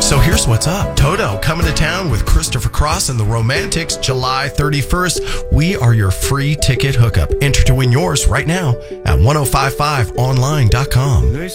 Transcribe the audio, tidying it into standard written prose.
So here's what's up. Toto coming to town with Christopher Cross and the Romantics July 31st. We are your free ticket hookup. Enter to win yours right now at 1055online.com.